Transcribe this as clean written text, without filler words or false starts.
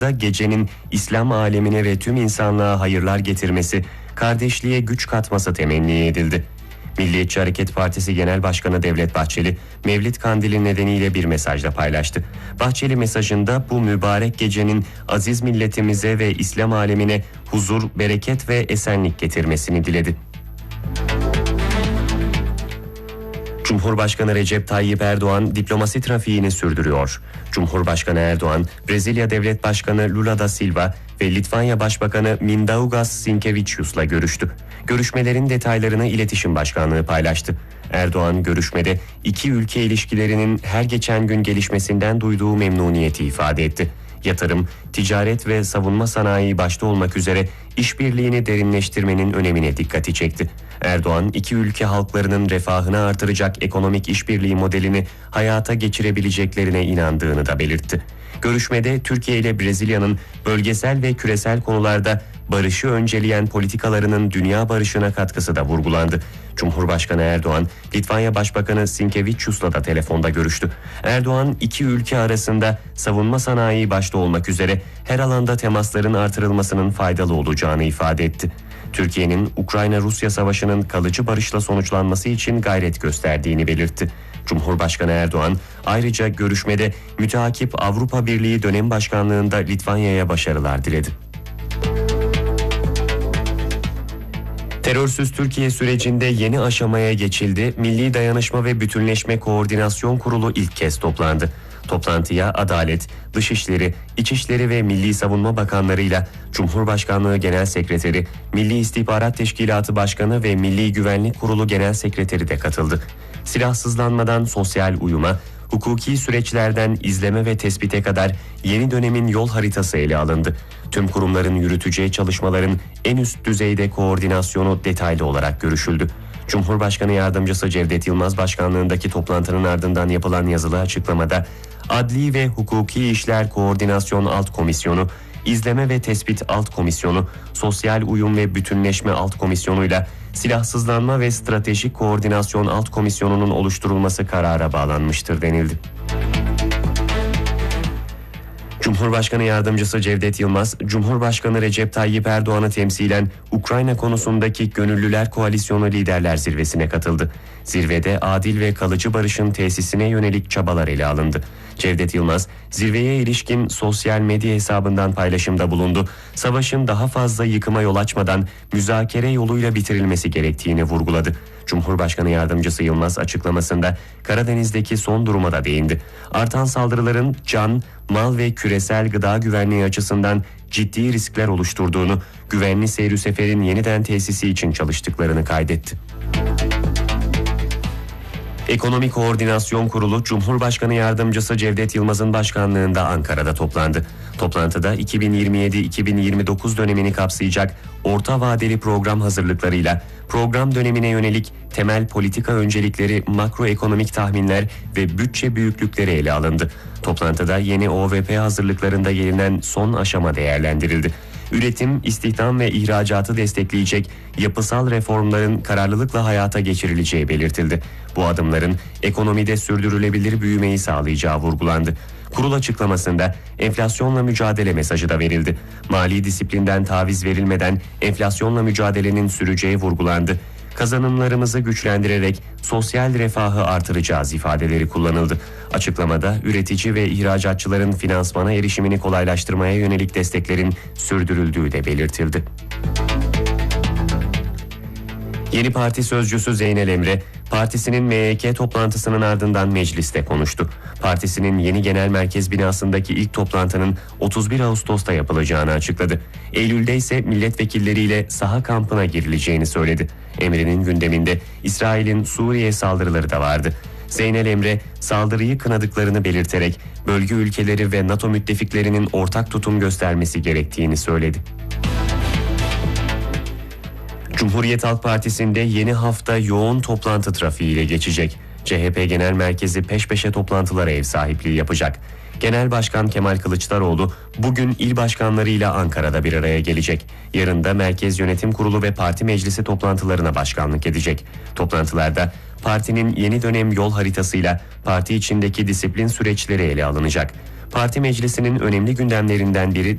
gecenin İslam alemine ve tüm insanlığa hayırlar getirmesi, kardeşliğe güç katması temenni edildi. Milliyetçi Hareket Partisi Genel Başkanı Devlet Bahçeli, Mevlid Kandili nedeniyle bir mesajla paylaştı. Bahçeli mesajında bu mübarek gecenin aziz milletimize ve İslam alemine huzur, bereket ve esenlik getirmesini diledi. Cumhurbaşkanı Recep Tayyip Erdoğan diplomasi trafiğini sürdürüyor. Cumhurbaşkanı Erdoğan, Brezilya Devlet Başkanı Lula da Silva ve Litvanya Başbakanı Mindaugas Sinkevičius'la görüştü. Görüşmelerin detaylarını İletişim Başkanlığı paylaştı. Erdoğan görüşmede iki ülke ilişkilerinin her geçen gün gelişmesinden duyduğu memnuniyeti ifade etti. Yatırım, ticaret ve savunma sanayi başta olmak üzere işbirliğini derinleştirmenin önemine dikkati çekti. Erdoğan, iki ülke halklarının refahını artıracak ekonomik işbirliği modelini hayata geçirebileceklerine inandığını da belirtti. Görüşmede Türkiye ile Brezilya'nın bölgesel ve küresel konularda barışı önceleyen politikalarının dünya barışına katkısı da vurgulandı. Cumhurbaşkanı Erdoğan, Litvanya Başbakanı Sinkevičius'la da telefonda görüştü. Erdoğan, iki ülke arasında savunma sanayi başta olmak üzere her alanda temasların artırılmasının faydalı olacağını ifade etti. Türkiye'nin Ukrayna-Rusya savaşının kalıcı barışla sonuçlanması için gayret gösterdiğini belirtti. Cumhurbaşkanı Erdoğan ayrıca görüşmede müteakip Avrupa Birliği dönem başkanlığında Litvanya'ya başarılar diledi. Terörsüz Türkiye sürecinde yeni aşamaya geçildi. Milli Dayanışma ve Bütünleşme Koordinasyon Kurulu ilk kez toplandı. Toplantıya Adalet, Dışişleri, İçişleri ve Milli Savunma Bakanlarıyla Cumhurbaşkanlığı Genel Sekreteri, Milli İstihbarat Teşkilatı Başkanı ve Milli Güvenlik Kurulu Genel Sekreteri de katıldı. Silahsızlanmadan sosyal uyuma, hukuki süreçlerden izleme ve tespite kadar yeni dönemin yol haritası ele alındı. Tüm kurumların yürüteceği çalışmaların en üst düzeyde koordinasyonu detaylı olarak görüşüldü. Cumhurbaşkanı Yardımcısı Cevdet Yılmaz başkanlığındaki toplantının ardından yapılan yazılı açıklamada, Adli ve Hukuki İşler Koordinasyon Alt Komisyonu, İzleme ve Tespit Alt Komisyonu, Sosyal Uyum ve Bütünleşme Alt Komisyonu'yla Silahsızlanma ve Stratejik Koordinasyon Alt Komisyonu'nun oluşturulması karara bağlanmıştır denildi. Cumhurbaşkanı Yardımcısı Cevdet Yılmaz, Cumhurbaşkanı Recep Tayyip Erdoğan'ı temsilen Ukrayna konusundaki Gönüllüler Koalisyonu Liderler Zirvesi'ne katıldı. Zirvede adil ve kalıcı barışın tesisine yönelik çabalar ele alındı. Cevdet Yılmaz, zirveye ilişkin sosyal medya hesabından paylaşımda bulundu. Savaşın daha fazla yıkıma yol açmadan müzakere yoluyla bitirilmesi gerektiğini vurguladı. Cumhurbaşkanı Yardımcısı Yılmaz açıklamasında Karadeniz'deki son duruma da değindi. Artan saldırıların can, mal ve küresel gıda güvenliği açısından ciddi riskler oluşturduğunu, güvenli seyir seferin yeniden tesisi için çalıştıklarını kaydetti. Ekonomi Koordinasyon Kurulu, Cumhurbaşkanı Yardımcısı Cevdet Yılmaz'ın başkanlığında Ankara'da toplandı. Toplantıda 2027-2029 dönemini kapsayacak orta vadeli program hazırlıklarıyla program dönemine yönelik temel politika öncelikleri, makroekonomik tahminler ve bütçe büyüklükleri ele alındı. Toplantıda yeni OVP hazırlıklarında gelinen son aşama değerlendirildi. Üretim, istihdam ve ihracatı destekleyecek yapısal reformların kararlılıkla hayata geçirileceği belirtildi. Bu adımların ekonomide sürdürülebilir büyümeyi sağlayacağı vurgulandı. Kurul açıklamasında enflasyonla mücadele mesajı da verildi. Mali disiplinden taviz verilmeden enflasyonla mücadelenin süreceği vurgulandı. Kazanımlarımızı güçlendirerek sosyal refahı artıracağız ifadeleri kullanıldı. Açıklamada üretici ve ihracatçıların finansmana erişimini kolaylaştırmaya yönelik desteklerin sürdürüldüğü de belirtildi. Yeni Parti Sözcüsü Zeynel Emre, partisinin MYK toplantısının ardından mecliste konuştu. Partisinin yeni genel merkez binasındaki ilk toplantının 31 Ağustos'ta yapılacağını açıkladı. Eylül'de ise milletvekilleriyle saha kampına girileceğini söyledi. Emre'nin gündeminde İsrail'in Suriye saldırıları da vardı. Zeynel Emre, saldırıyı kınadıklarını belirterek bölge ülkeleri ve NATO müttefiklerinin ortak tutum göstermesi gerektiğini söyledi. Cumhuriyet Halk Partisi'nde yeni hafta yoğun toplantı trafiğiyle geçecek. CHP Genel Merkezi peş peşe toplantılara ev sahipliği yapacak. Genel Başkan Kemal Kılıçdaroğlu bugün il başkanlarıyla Ankara'da bir araya gelecek. Yarın da Merkez Yönetim Kurulu ve Parti Meclisi toplantılarına başkanlık edecek. Toplantılarda partinin yeni dönem yol haritasıyla parti içindeki disiplin süreçleri ele alınacak. Parti Meclisi'nin önemli gündemlerinden biri